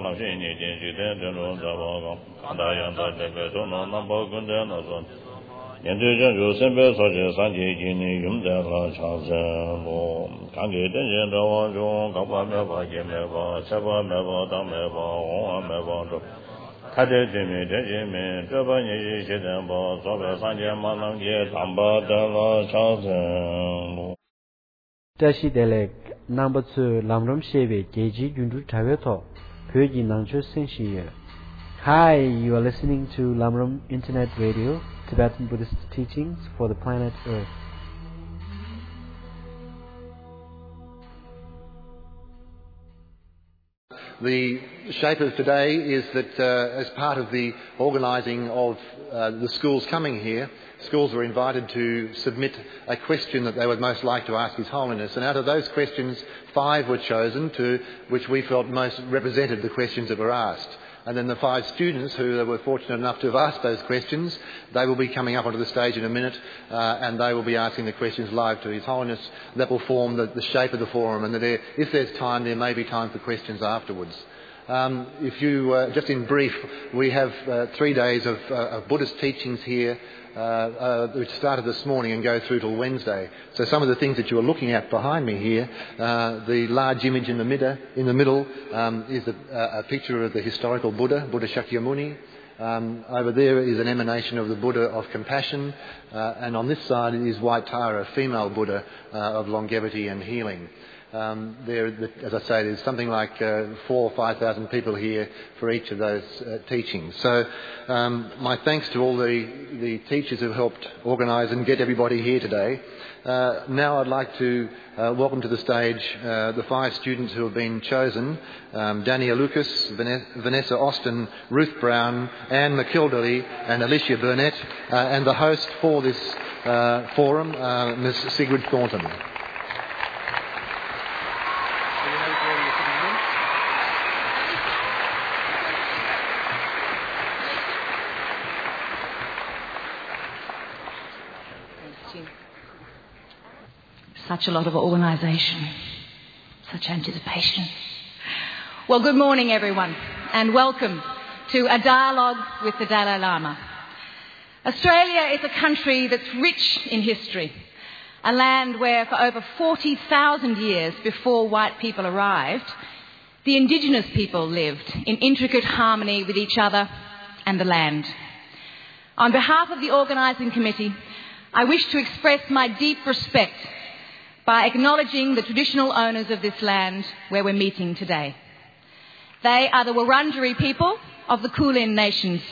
Tashi Delek number 2 Lamram Sheve Geji Jundu Taveto Pyoji Nangcho Senshiye. Hi, you are listening to Lamram Internet Radio, Tibetan Buddhist teachings for the planet Earth. The shape of today is that as part of the organising of the schools coming here, schools were invited to submit a question that they would most like to ask His Holiness. And out of those questions, 5 were chosen, which we felt most represented the questions that were asked. And then the 5 students who were fortunate enough to have asked those questions, they will be coming up onto the stage in a minute and they will be asking the questions live to His Holiness. That will form the shape of the forum, and that if there's time, there may be time for questions afterwards. Just in brief, we have 3 days of Buddhist teachings here, which started this morning and go through till Wednesday. So some of the things that you are looking at behind me here, the large image in the middle is a picture of the historical Buddha Shakyamuni. Over there is an emanation of the Buddha of compassion, and on this side is White Tara, a female Buddha of longevity and healing. As I say, there's something like 4,000 or 5,000 people here for each of those teachings. So my thanks to all the teachers who helped organise and get everybody here today. Now I'd like to welcome to the stage the 5 students who have been chosen: Dania Lucas, Vanessa Austin, Ruth Brown, Anne McKilderly and Alicia Burnett, and the host for this forum, Ms. Sigrid Thornton. Such a lot of organisation, such anticipation. Well, good morning, everyone, and welcome to a dialogue with the Dalai Lama. Australia is a country that's rich in history, a land where for over 40,000 years before white people arrived, the indigenous people lived in intricate harmony with each other and the land. On behalf of the organising committee, I wish to express my deep respect by acknowledging the traditional owners of this land where we're meeting today. They are the Wurundjeri people of the Kulin Nations.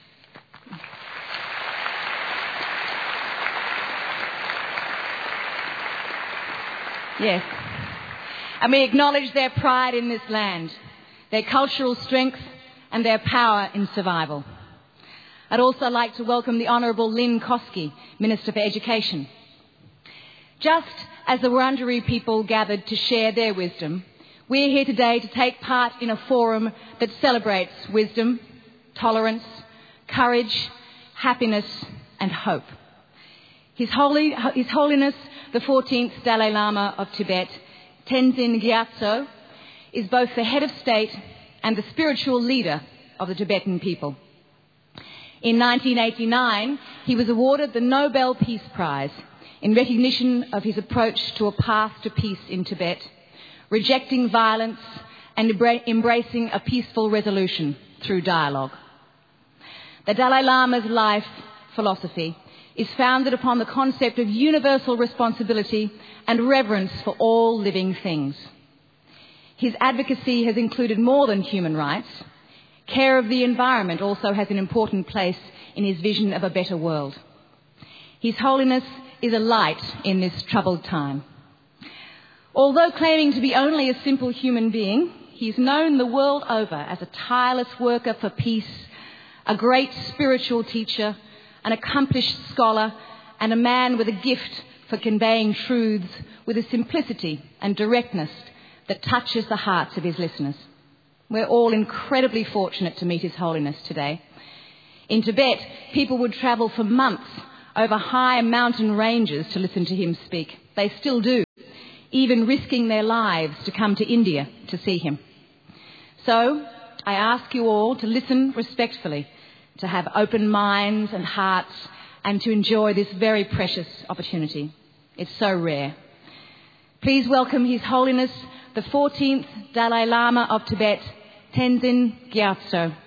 Yes. And we acknowledge their pride in this land, their cultural strength and their power in survival. I'd also like to welcome the Honourable Lynn Kosky, Minister for Education. Just as the Wurundjeri people gathered to share their wisdom, we're here today to take part in a forum that celebrates wisdom, tolerance, courage, happiness and hope. His Holiness the 14th Dalai Lama of Tibet, Tenzin Gyatso, is both the head of state and the spiritual leader of the Tibetan people. In 1989, he was awarded the Nobel Peace Prize in recognition of his approach to a path to peace in Tibet, rejecting violence and embracing a peaceful resolution through dialogue. The Dalai Lama's life philosophy is founded upon the concept of universal responsibility and reverence for all living things. His advocacy has included more than human rights. Care of the environment also has an important place in his vision of a better world. His Holiness is a light in this troubled time. Although claiming to be only a simple human being, he is known the world over as a tireless worker for peace, a great spiritual teacher, an accomplished scholar, and a man with a gift for conveying truths with a simplicity and directness that touches the hearts of his listeners. We're all incredibly fortunate to meet His Holiness today. In Tibet, people would travel for months over high mountain ranges to listen to him speak. They still do, even risking their lives to come to India to see him. So, I ask you all to listen respectfully, to have open minds and hearts, and to enjoy this very precious opportunity. It's so rare. Please welcome His Holiness, the 14th Dalai Lama of Tibet, Tenzin Gyatso.